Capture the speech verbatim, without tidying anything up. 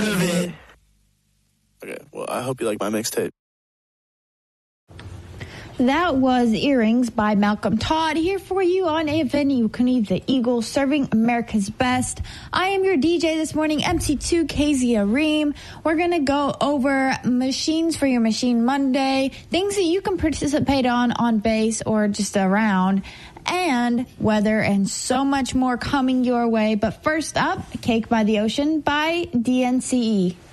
part of it. Okay, well, I hope you like my mixtape. That was Earrings by Malcolm Todd here for you on A F N Ukuni, the Eagle, serving America's best. I am your D J this morning, M C two Kezia Reem. We're going to go over Machines for Your Machine Monday, things that you can participate on on base or just around, and weather and so much more coming your way. But first up, Cake by the Ocean by D N C E.